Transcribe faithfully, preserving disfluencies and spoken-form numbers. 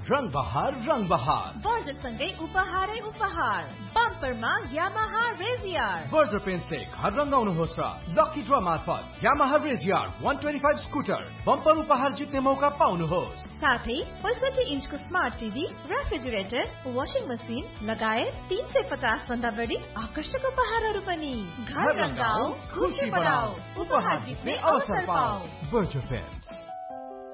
रंग बहार रंग बहार बर्जर सँगै उपहारै उपहार बम्परमा यामाहा रेजियर बर्जर पेन्ट्सले घर रंगाउनुहोस् र लकी ड्र मार्फत Yamaha रेजियर one twenty-five scooter bumper उपहार जित्ने मौका पाउनुहोस्। साथै पैंसठी इन्चको smart TV, refrigerator, washing machine लगायत तीन सय पचास भन्दा बढी आकर्षक उपहारहरू पनि। घर रंगाऊ, खुशी बढाऊ, उपहार जित्ने अवसर पाऊ। Berger paints.